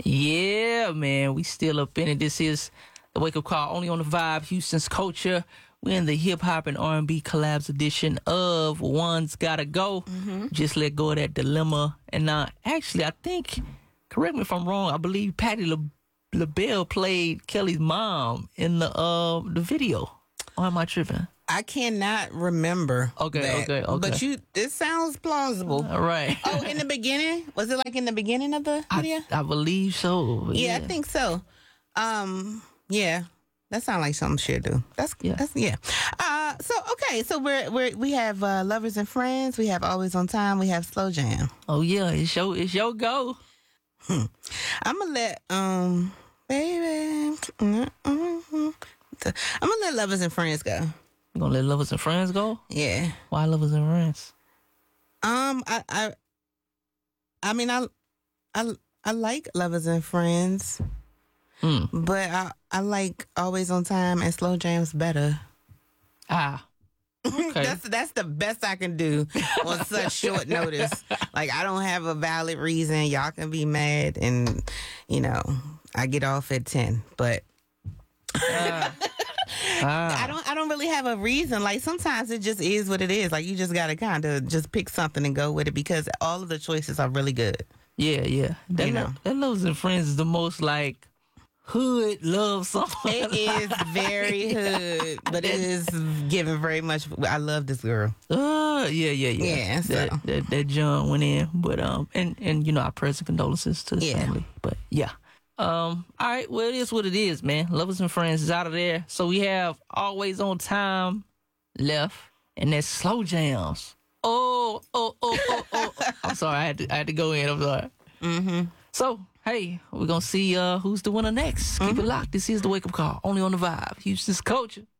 Yeah, man, we still up in it. This is the Wake Up Call, only on the Vibe, Houston's Culture. We're in the hip hop and R&B collabs edition of One's Gotta Go. Just let go of that dilemma. And actually, I think, correct me if I'm wrong, I believe Patti LaBelle played Kelly's mom in the video. Or am I tripping? I cannot remember. Okay. But it sounds plausible. All right. Oh, in the beginning? Was it like in the beginning of the video? I believe so. Yeah, I think so. Yeah. That sounds like something she'll do. So we have Lovers and Friends. We have Always on Time. We have Slow Jam. Oh yeah, it's your go. I'm gonna let baby. I'm gonna let Lovers and Friends go. You gonna let Lovers and Friends go? Yeah. Why Lovers and Friends? I mean I like Lovers and Friends. But I like Always on Time and Slow Jams better. Okay. That's the best I can do on such short notice. Like, I don't have a valid reason. Y'all can be mad, and I get off at 10. But I don't really have a reason. Like, sometimes it just is what it is. Like, you just gotta kind of just pick something and go with it because all of the choices are really good. Yeah. That Lovers and Friends is the most like hood love song. It is very hood, but it is given very much. I love this girl. Yeah. So. That John went in, but and our prayers and condolences to the family. But yeah. All right, well, it is what it is, man. Lovers and Friends is out of there. So we have Always on Time left, and that's Slow Jams. Oh. I'm sorry, I had to go in. I'm sorry. So, hey, we're gonna see who's the winner next. Keep it locked. This is the Wake Up Call, only on the Vibe, Houston's Culture.